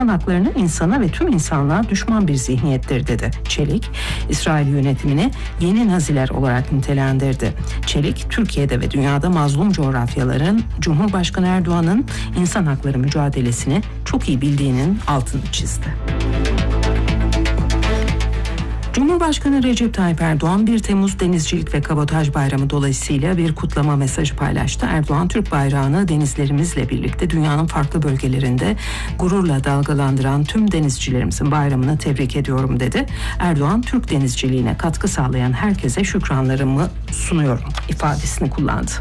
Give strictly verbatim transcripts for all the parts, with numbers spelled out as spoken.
haklarını insana ve tüm insanlığa düşman bir zihniyettir dedi. Çelik, İsrail yönetimini yeni Naziler olarak nitelendirdi. Çelik, Türkiye'de ve dünyada mazlum coğrafyaların Cumhurbaşkanı Erdoğan'ın insan hakları mücadelesini çok iyi bildiğinin altını çizdi. Cumhurbaşkanı Recep Tayyip Erdoğan bir Temmuz Denizcilik ve Kabotaj Bayramı dolayısıyla bir kutlama mesajı paylaştı. Erdoğan, Türk bayrağını denizlerimizle birlikte dünyanın farklı bölgelerinde gururla dalgalandıran tüm denizcilerimizin bayramını tebrik ediyorum dedi. Erdoğan, Türk denizciliğine katkı sağlayan herkese şükranlarımı sunuyorum ifadesini kullandı.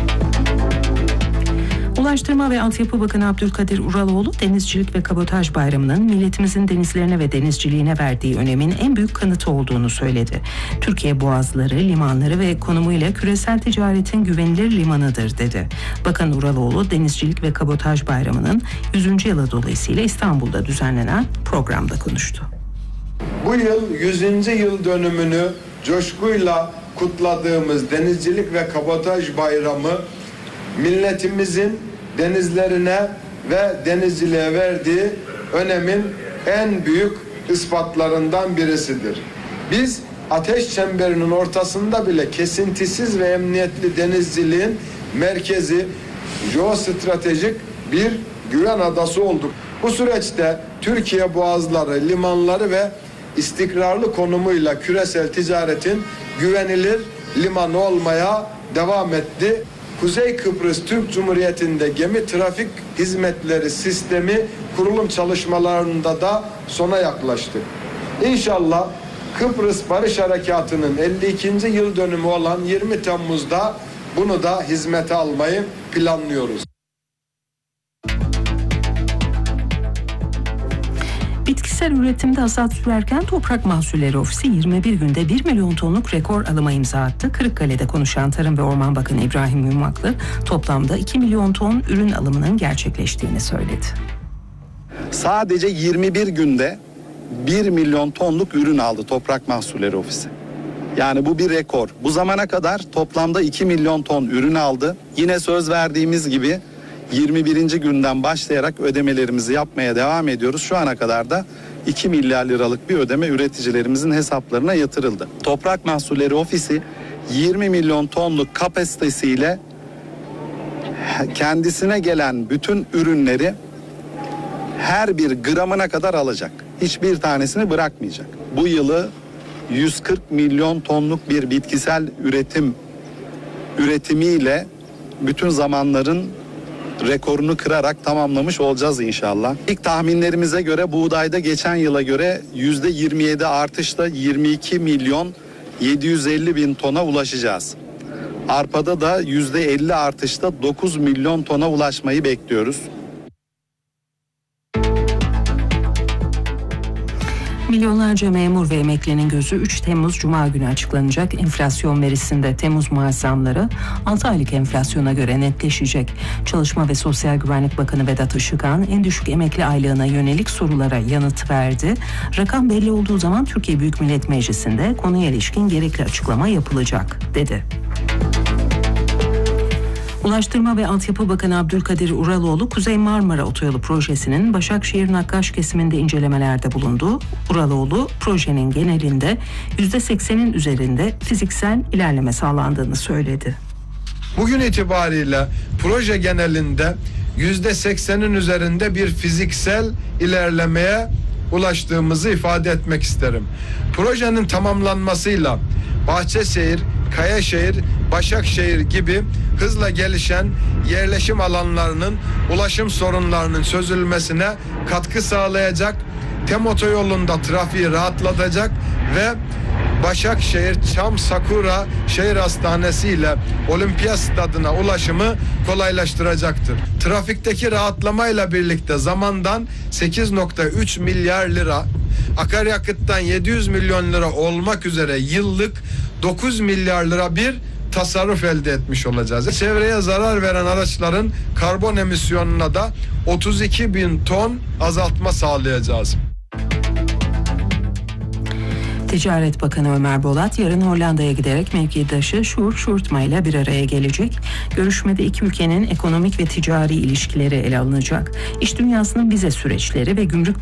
Ulaştırma ve Altyapı Bakanı Abdülkadir Uraloğlu, Denizcilik ve Kabotaj Bayramı'nın milletimizin denizlerine ve denizciliğine verdiği önemin en büyük kanıtı olduğunu söyledi. Türkiye boğazları, limanları ve konumuyla küresel ticaretin güvenilir limanıdır dedi. Bakan Uraloğlu, Denizcilik ve Kabotaj Bayramı'nın yüzüncü yılı dolayısıyla İstanbul'da düzenlenen programda konuştu. Bu yıl yüzüncü yıl dönümünü coşkuyla kutladığımız Denizcilik ve Kabotaj Bayramı, milletimizin denizlerine ve denizciliğe verdiği önemin en büyük ispatlarından birisidir. Biz ateş çemberinin ortasında bile kesintisiz ve emniyetli denizciliğin merkezi, jeostratejik bir güven adası olduk. Bu süreçte Türkiye boğazları, limanları ve istikrarlı konumuyla küresel ticaretin güvenilir limanı olmaya devam etti. Kuzey Kıbrıs Türk Cumhuriyeti'nde gemi trafik hizmetleri sistemi kurulum çalışmalarında da sona yaklaştı. İnşallah Kıbrıs Barış Harekatı'nın elli ikinci yıl dönümü olan yirmi Temmuz'da bunu da hizmete almayı planlıyoruz. Bitkisel üretimde hasat sürerken Toprak Mahsulleri Ofisi yirmi bir günde bir milyon tonluk rekor alıma imza attı. Kırıkkale'de konuşan Tarım ve Orman Bakanı İbrahim Yumaklı, toplamda iki milyon ton ürün alımının gerçekleştiğini söyledi. Sadece yirmi bir günde bir milyon tonluk ürün aldı Toprak Mahsulleri Ofisi. Yani bu bir rekor. Bu zamana kadar toplamda iki milyon ton ürün aldı. Yine söz verdiğimiz gibi yirmi birinci günden başlayarak ödemelerimizi yapmaya devam ediyoruz. Şu ana kadar da iki milyar liralık bir ödeme üreticilerimizin hesaplarına yatırıldı. Toprak Mahsulleri Ofisi yirmi milyon tonluk kapasitesiyle kendisine gelen bütün ürünleri her bir gramına kadar alacak. Hiçbir tanesini bırakmayacak. Bu yılı yüz kırk milyon tonluk bir bitkisel üretim üretimiyle bütün zamanların rekorunu kırarak tamamlamış olacağız inşallah. İlk tahminlerimize göre buğdayda geçen yıla göre yüzde yirmi yedi artışla yirmi iki milyon yedi yüz elli bin tona ulaşacağız. Arpada da yüzde elli artışla dokuz milyon tona ulaşmayı bekliyoruz. Milyonlarca memur ve emeklinin gözü üç Temmuz Cuma günü açıklanacak enflasyon verisinde. Temmuz maaş zamları altı aylık enflasyona göre netleşecek. Çalışma ve Sosyal Güvenlik Bakanı Vedat Işıkhan en düşük emekli aylığına yönelik sorulara yanıt verdi. Rakam belli olduğu zaman Türkiye Büyük Millet Meclisi'nde konuya ilişkin gerekli açıklama yapılacak dedi. Ulaştırma ve Altyapı Bakanı Abdülkadir Uraloğlu, Kuzey Marmara Otoyolu projesinin Başakşehir-Nakkaş kesiminde incelemelerde bulundu. Uraloğlu, projenin genelinde yüzde seksenin üzerinde fiziksel ilerleme sağlandığını söyledi. Bugün itibariyle proje genelinde yüzde seksenin üzerinde bir fiziksel ilerlemeye ulaştığımızı ifade etmek isterim. Projenin tamamlanmasıyla Bahçeşehir, Kayaşehir, Başakşehir gibi hızla gelişen yerleşim alanlarının ulaşım sorunlarının çözülmesine katkı sağlayacak, TEM otoyolunda trafiği rahatlatacak ve Başakşehir Çam Sakura Şehir Hastanesi ile Olimpiyat Stadı'na ulaşımı kolaylaştıracaktır. Trafikteki rahatlamayla birlikte zamandan sekiz nokta üç milyar lira, akaryakıttan yedi yüz milyon lira olmak üzere yıllık dokuz milyar lira bir tasarruf elde etmiş olacağız. Çevreye zarar veren araçların karbon emisyonuna da otuz iki bin ton azaltma sağlayacağız. Ticaret Bakanı Ömer Bolat yarın Hollanda'ya giderek mevkidaşı Sjoerd Sjoerdsma ile bir araya gelecek. Görüşmede iki ülkenin ekonomik ve ticari ilişkileri ele alınacak. İş dünyasının vize süreçleri ve gümrük